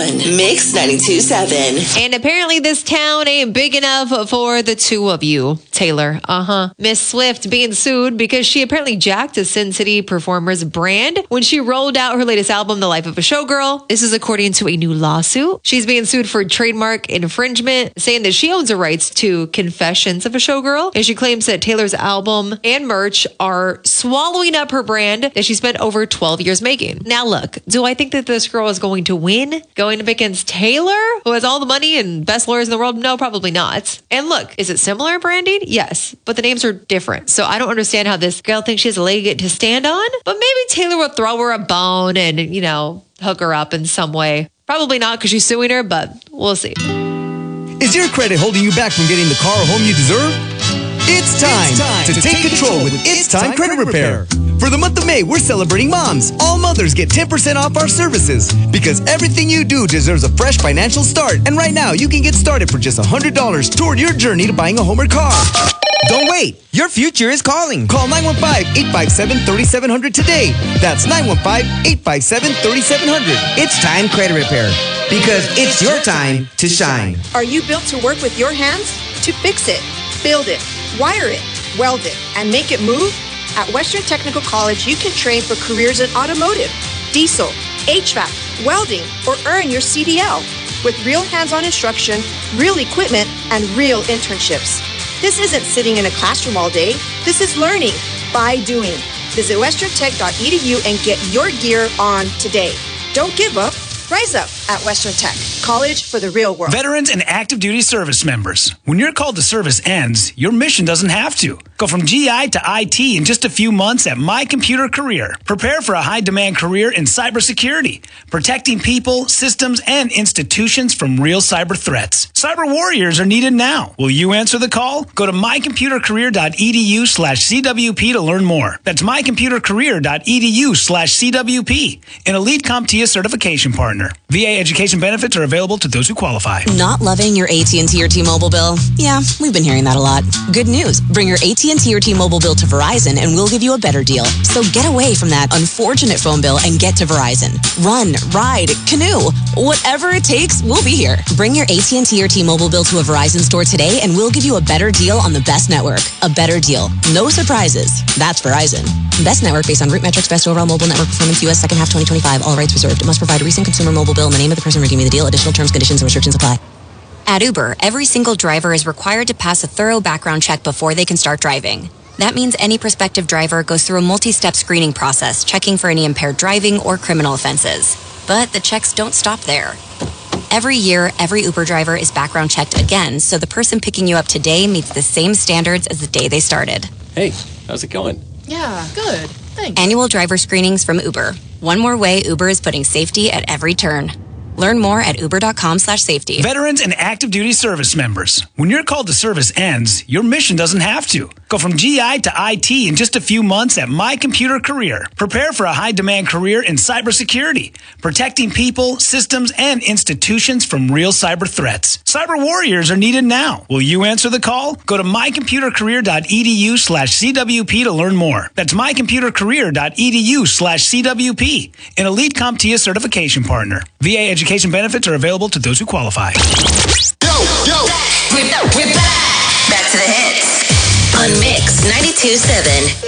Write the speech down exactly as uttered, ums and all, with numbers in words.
on Mix ninety-two point seven. And apparently this town ain't big enough for the two of you, Taylor. Uh-huh. Miss Swift being sued because she apparently jacked a Sin City performer's brand when she rolled out her latest album, The Life of a Showgirl. This is according to a new lawsuit. She's being sued for trademark infringement, saying that she owns the rights to Confessions of a Showgirl. And she claims that Taylor's album and merch are swallowing up her brand that she spent over twelve years making. Now look, do I think that this girl is going to win going up against Taylor, who has all the money and best lawyers in the world? No, probably not. And look, is it similar branding? Yes, but the names are different. So I don't understand how this girl thinks she has a leg to stand on, but maybe Taylor will throw her a bone and, you know, hook her up in some way. Probably not because she's suing her, but we'll see. Is your credit holding you back from getting the car or home you deserve? It's time, it's time to, to take, take control with It's Time Credit Repair. For the month of May, we're celebrating moms. All mothers get ten percent off our services because everything you do deserves a fresh financial start. And right now, you can get started for just one hundred dollars toward your journey to buying a home or car. Don't wait. Your future is calling. Call nine one five, eight five seven, three seven zero zero today. That's nine one five, eight five seven, three seven zero zero. It's Time Credit Repair because it's your time to shine. Are you built to work with your hands? To fix it, build it, wire it, weld it, and make it move? At Western Technical College, you can train for careers in automotive, diesel, H V A C, welding, or earn your C D L with real hands-on instruction, real equipment, and real internships. This isn't sitting in a classroom all day. This is learning by doing. Visit western tech dot e d u and get your gear on today. Don't give up. Rise up at Western Tech, college for the real world. Veterans and active duty service members. When your call to service ends, your mission doesn't have to. Go from G I to I T in just a few months at My Computer Career. Prepare for a high-demand career in cybersecurity, protecting people, systems, and institutions from real cyber threats. Cyber warriors are needed now. Will you answer the call? Go to my computer career dot e d u slash c w p to learn more. That's my computer career dot e d u slash c w p, an elite CompTIA certification partner. V A education benefits are available to those who qualify. Not loving your A T and T or T-Mobile bill? Yeah, we've been hearing that a lot. Good news. Bring your A T and T or T-Mobile bill to Verizon and we'll give you a better deal. So get away from that unfortunate phone bill and get to Verizon. Run, ride, canoe. Whatever it takes, we'll be here. Bring your A T and T or T-Mobile bill to a Verizon store today and we'll give you a better deal on the best network. A better deal. No surprises. That's Verizon. Best network based on root metrics, best overall mobile network performance, U S second half twenty twenty-five. All rights reserved. Must provide a recent consumer mobile bill in the name of the person redeeming the deal. Additional terms, conditions, and restrictions apply. At Uber, every single driver is required to pass a thorough background check before they can start driving. That means any prospective driver goes through a multi-step screening process, checking for any impaired driving or criminal offenses. But the checks don't stop there. Every year, every Uber driver is background checked again, so the person picking you up today meets the same standards as the day they started. Hey, how's it going? Yeah, good. Thanks. Annual driver screenings from Uber. One more way Uber is putting safety at every turn. Learn more at uber dot com slash safety. Veterans and active duty service members. When your call to service ends, your mission doesn't have to. Go from G I to I T in just a few months at My Computer Career. Prepare for a high-demand career in cybersecurity, protecting people, systems, and institutions from real cyber threats. Cyber warriors are needed now. Will you answer the call? Go to my computer career dot e d u slash c w p to learn more. That's my computer career dot e d u slash c w p, an elite CompTIA certification partner. V A education benefits are available to those who qualify. Yo, yo, we're, we're back. Back to the hits on Mix ninety-two point seven.